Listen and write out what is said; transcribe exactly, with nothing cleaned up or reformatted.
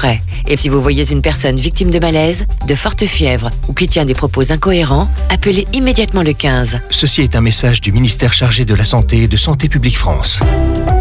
frais. Et si vous voyez une personne victime de malaise, de forte fièvre ou qui tient des propos incohérents, appelez immédiatement le quinze. Ceci est un message du ministère chargé de la Santé et de Santé publique France.